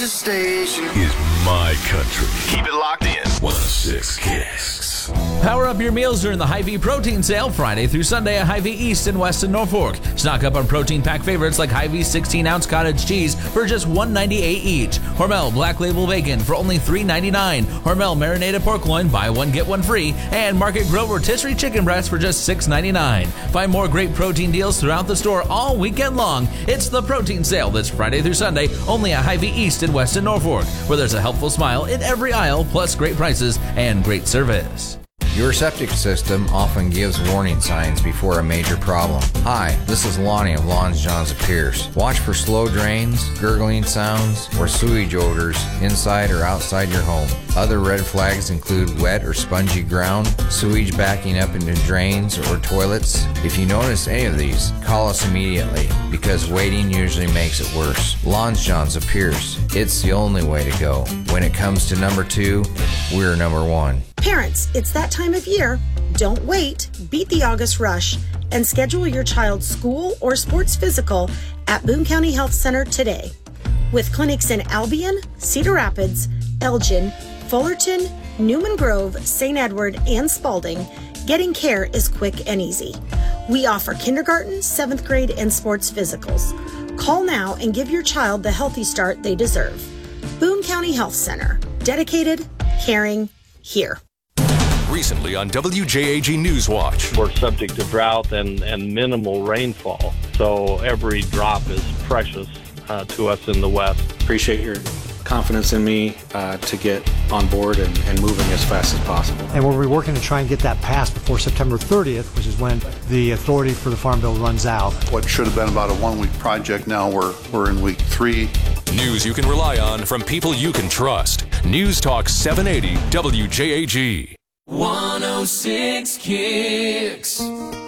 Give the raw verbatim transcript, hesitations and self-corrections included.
This station is my country. Keep it locked in. one oh six Kicks. Power up your meals during the Hy-Vee protein sale Friday through Sunday at Hy-Vee East in Weston, Norfolk. Stock up on protein pack favorites like Hy-Vee sixteen ounce cottage cheese for just one ninety-eight each. Hormel Black Label Bacon for only three ninety-nine. Hormel Marinated Pork Loin, buy one get one free. And Market Grill Rotisserie Chicken Breast for just six ninety-nine. Find more great protein deals throughout the store all weekend long. It's the protein sale this Friday through Sunday only at Hy-Vee East in Weston, Norfolk, where there's a helpful smile in every aisle, plus great prices and great service. Your septic system often gives warning signs before a major problem. Hi, this is Lonnie of Lawns, Johns of Pierce. Watch for slow drains, gurgling sounds, or sewage odors inside or outside your home. Other red flags include wet or spongy ground, sewage backing up into drains or toilets. If you notice any of these, call us immediately because waiting usually makes it worse. Lawns, Johns of Pierce. It's the only way to go. When it comes to number two, we're number one. Parents, it's that time of year. Don't wait. Beat the August rush and schedule your child's school or sports physical at Boone County Health Center today. With clinics in Albion, Cedar Rapids, Elgin, Fullerton, Newman Grove, Saint Edward, and Spalding, getting care is quick and easy. We offer kindergarten, seventh grade, and sports physicals. Call now and give your child the healthy start they deserve. Boone County Health Center. Dedicated, caring, here. Recently on W J A G Newswatch. We're subject to drought and, and minimal rainfall, so every drop is precious uh, to us in the West. Appreciate your confidence in me uh, to get on board and, and moving as fast as possible. And we'll be working to try and get that passed before September thirtieth, which is when the authority for the Farm Bill runs out. What should have been about a one-week project, now we're, we're in week three. News you can rely on from people you can trust. News Talk seven eighty W J A G. one oh six Kicks.